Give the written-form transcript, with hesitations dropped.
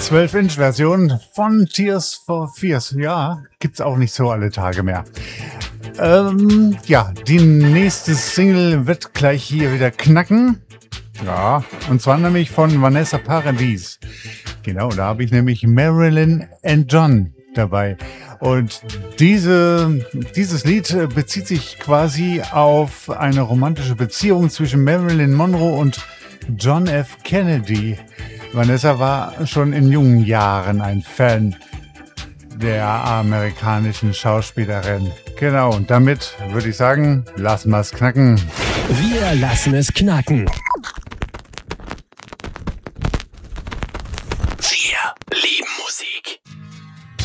12-Inch-Version von Tears for Fears. Ja, gibt's auch nicht so alle Tage mehr. Ja, die nächste Single wird gleich hier wieder knacken. Ja, und zwar nämlich von Vanessa Paradis. Genau, da habe ich nämlich Marilyn and John dabei. Und dieses Lied bezieht sich quasi auf eine romantische Beziehung zwischen Marilyn Monroe und John F. Kennedy. Vanessa war schon in jungen Jahren ein Fan der amerikanischen Schauspielerin. Genau, und damit würde ich sagen, lassen wir es knacken. Wir lassen es knacken.